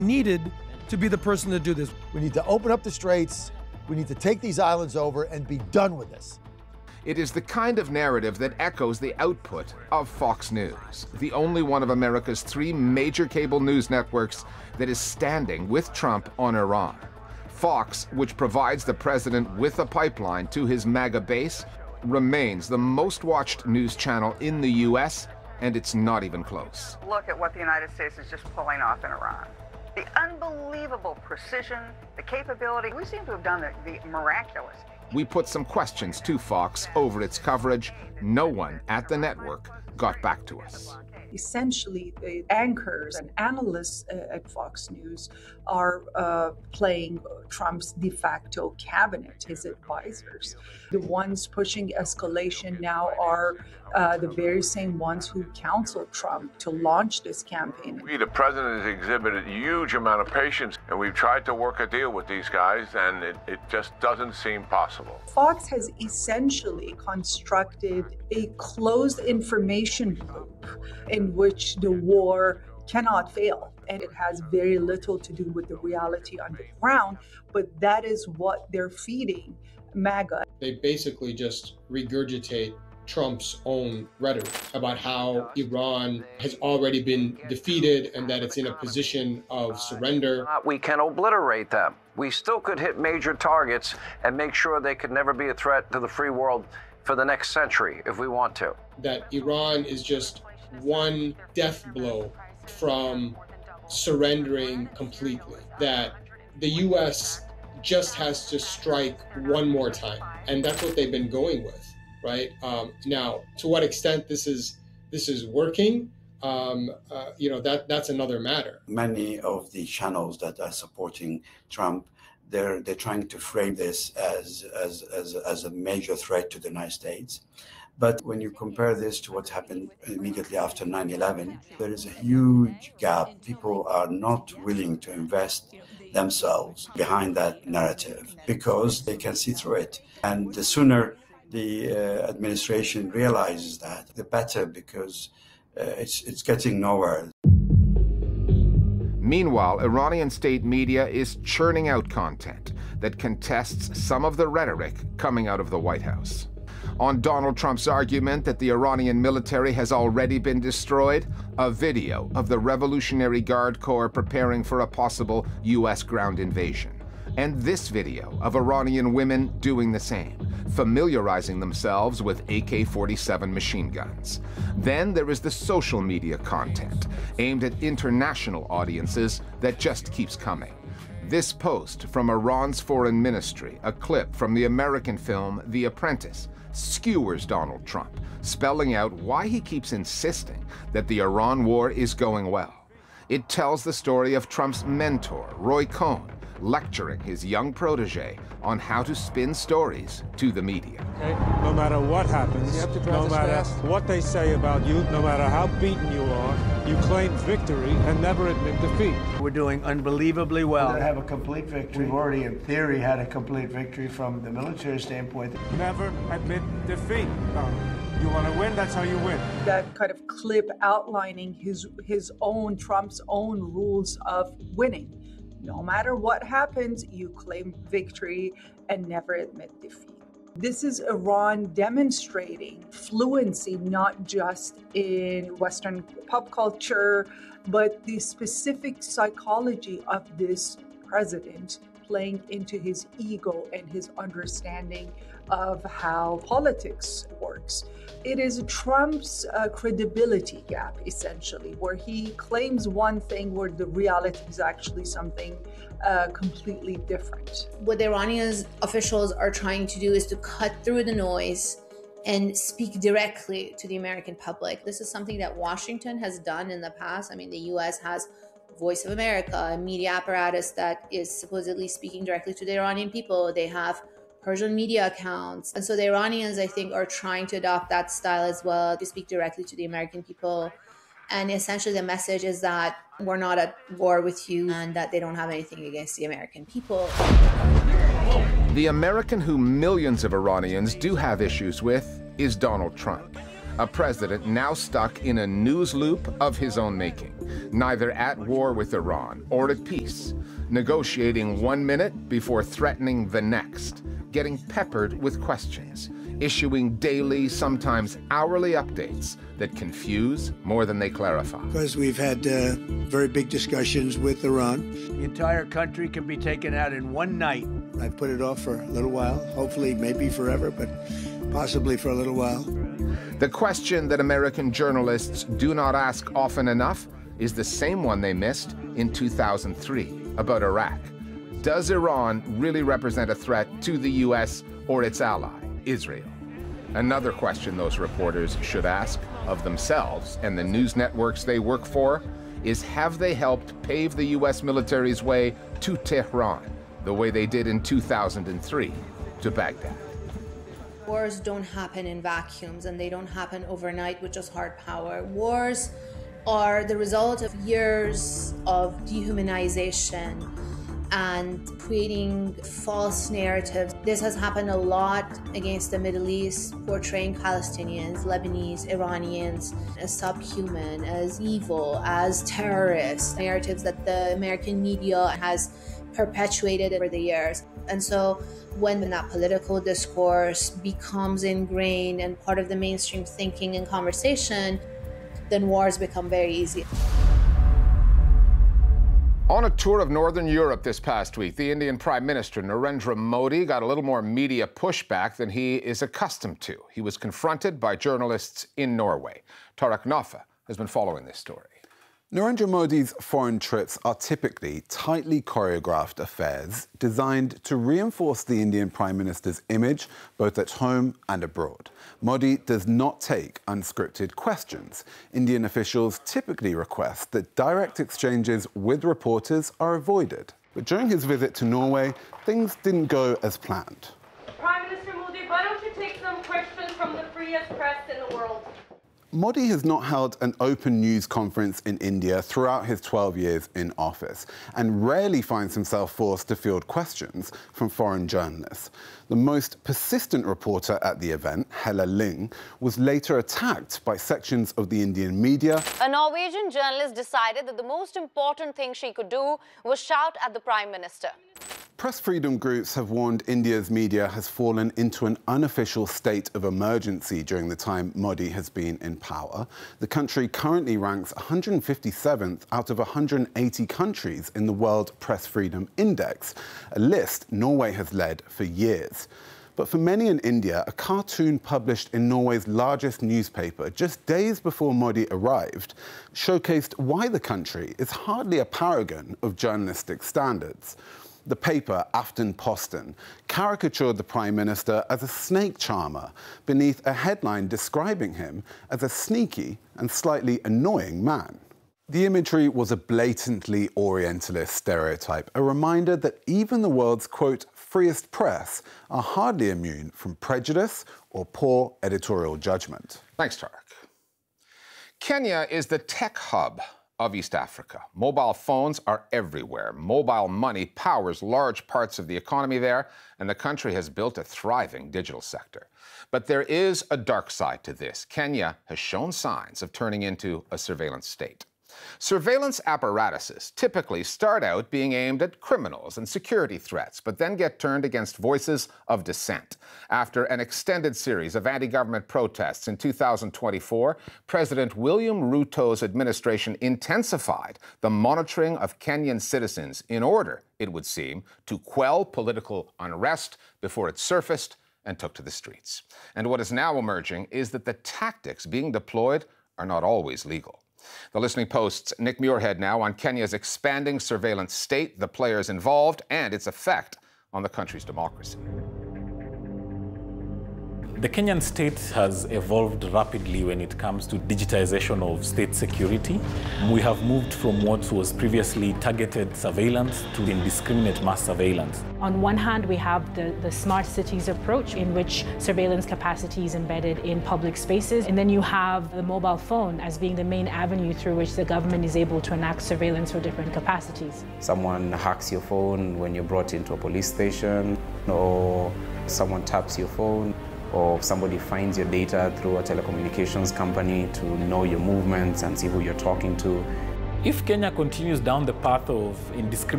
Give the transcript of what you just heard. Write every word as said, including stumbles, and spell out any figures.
needed to be the person to do this. We need to open up the straits. We need to take these islands over and be done with this. It is the kind of narrative that echoes the output of Fox News, the only one of America's three major cable news networks that is standing with Trump on Iran. Fox, which provides the president with a pipeline to his MAGA base, remains the most watched news channel in the U S, and it's not even close. Look at what the United States is just pulling off in Iran. The unbelievable precision, the capability. We seem to have done the, the miraculous. We put some questions to Fox over its coverage. No one at the network got back to us. Essentially, the anchors and analysts uh, at Fox News are uh, playing Trump's de facto cabinet, his advisors. The ones pushing escalation now are uh, the very same ones who counseled Trump to launch this campaign. We, the president, has exhibited a huge amount of patience, and we've tried to work a deal with these guys, and it, it just doesn't seem possible. Fox has essentially constructed a closed information loop in which the war cannot fail. And it has very little to do with the reality on the ground, but that is what they're feeding MAGA. They basically just regurgitate Trump's own rhetoric about how Iran has already been defeated and that it's in a position of surrender. We can obliterate them. We still could hit major targets and make sure they could never be a threat to the free world for the next century if we want to. That Iran is just one death blow from surrendering completely. That the U S just has to strike one more time. And that's what they've been going with. Right um, now, to what extent this is this is working, um, uh, you know, that that's another matter. Many of the channels that are supporting Trump, they're they're trying to frame this as as as as a major threat to the United States. But when you compare this to what happened immediately after nine eleven, there is a huge gap. People are not willing to invest themselves behind that narrative because they can see through it, and the sooner the uh, administration realizes that, the better, because uh, it's it's getting nowhere. Meanwhile, Iranian state media is churning out content that contests some of the rhetoric coming out of the White House. On Donald Trump's argument that the Iranian military has already been destroyed, a video of the Revolutionary Guard Corps preparing for a possible U S ground invasion. And this video of Iranian women doing the same, familiarizing themselves with A K forty-seven machine guns. Then there is the social media content aimed at international audiences that just keeps coming. This post from Iran's foreign ministry, a clip from the American film The Apprentice, skewers Donald Trump, spelling out why he keeps insisting that the Iran war is going well. It tells the story of Trump's mentor, Roy Cohn, lecturing his young protege on how to spin stories to the media. Okay. No matter what happens, no matter fast. what they say about you, no matter how beaten you are, you claim victory and never admit defeat. We're doing unbelievably well. We have a complete victory. We've already, in theory, had a complete victory from the military standpoint. Never admit defeat. No. You want to win, that's how you win. That kind of clip outlining his his own, Trump's own rules of winning. No matter what happens, you claim victory and never admit defeat. This is Iran demonstrating fluency, not just in Western pop culture, but the specific psychology of this president playing into his ego and his understanding of how politics works. It is Trump's uh, credibility gap, essentially, where he claims one thing where the reality is actually something uh, completely different. What the Iranian officials are trying to do is to cut through the noise and speak directly to the American public. This is something that Washington has done in the past. I mean, the U S has Voice of America, a media apparatus that is supposedly speaking directly to the Iranian people. They have Persian media accounts. And so the Iranians, I think, are trying to adopt that style as well, to speak directly to the American people. And essentially the message is that we're not at war with you and that they don't have anything against the American people. The American who millions of Iranians do have issues with is Donald Trump. A president now stuck in a news loop of his own making, neither at war with Iran or at peace, negotiating one minute before threatening the next, getting peppered with questions, issuing daily, sometimes hourly updates that confuse more than they clarify. Because we've had uh, very big discussions with Iran. The entire country can be taken out in one night. I've put it off for a little while, hopefully maybe forever, but possibly for a little while. The question that American journalists do not ask often enough is the same one they missed in two thousand three about Iraq. Does Iran really represent a threat to the U S or its ally, Israel? Another question those reporters should ask of themselves and the news networks they work for is, have they helped pave the U S military's way to Tehran the way they did in two thousand three to Baghdad? Wars don't happen in vacuums, and they don't happen overnight with just hard power. Wars are the result of years of dehumanization and creating false narratives. This has happened a lot against the Middle East, portraying Palestinians, Lebanese, Iranians as subhuman, as evil, as terrorists, narratives that the American media has perpetuated over the years. And so when that political discourse becomes ingrained and part of the mainstream thinking and conversation, then wars become very easy. On a tour of Northern Europe this past week, the Indian Prime Minister Narendra Modi got a little more media pushback than he is accustomed to. He was confronted by journalists in Norway. Tarek Nafa has been following this story. Narendra Modi's foreign trips are typically tightly choreographed affairs designed to reinforce the Indian Prime Minister's image both at home and abroad. Modi does not take unscripted questions. Indian officials typically request that direct exchanges with reporters are avoided. But during his visit to Norway, things didn't go as planned. Prime Minister Modi, why don't you take some questions from the freest press in the world? Modi has not held an open news conference in India throughout his twelve years in office and rarely finds himself forced to field questions from foreign journalists. The most persistent reporter at the event, Hella Ling, was later attacked by sections of the Indian media. A Norwegian journalist decided that the most important thing she could do was shout at the Prime Minister. Press freedom groups have warned India's media has fallen into an unofficial state of emergency during the time Modi has been in power. The country currently ranks one hundred fifty-seventh out of one hundred eighty countries in the World Press Freedom Index, a list Norway has led for years. But for many in India, a cartoon published in Norway's largest newspaper just days before Modi arrived showcased why the country is hardly a paragon of journalistic standards. The paper, Aftenposten, caricatured the Prime Minister as a snake charmer beneath a headline describing him as a sneaky and slightly annoying man. The imagery was a blatantly Orientalist stereotype, a reminder that even the world's, quote, freest press are hardly immune from prejudice or poor editorial judgment. Thanks, Tarek. Kenya is the tech hub of East Africa. Mobile phones are everywhere. Mobile money powers large parts of the economy there, and the country has built a thriving digital sector. But there is a dark side to this. Kenya has shown signs of turning into a surveillance state. Surveillance apparatuses typically start out being aimed at criminals and security threats, but then get turned against voices of dissent. After an extended series of anti-government protests in two thousand twenty-four, President William Ruto's administration intensified the monitoring of Kenyan citizens in order, it would seem, to quell political unrest before it surfaced and took to the streets. And what is now emerging is that the tactics being deployed are not always legal. The Listening Post's Nick Muirhead now on Kenya's expanding surveillance state, the players involved, and its effect on the country's democracy. The Kenyan state has evolved rapidly when it comes to digitization of state security. We have moved from what was previously targeted surveillance to indiscriminate mass surveillance. On one hand, we have the, the smart cities approach in which surveillance capacity is embedded in public spaces. And then you have the mobile phone as being the main avenue through which the government is able to enact surveillance for different capacities. Someone hacks your phone when you're brought into a police station, or someone taps your phone. or somebody finds your data through a telecommunications company to know your movements and see who you're talking to. If Kenya continues down the path of indiscriminate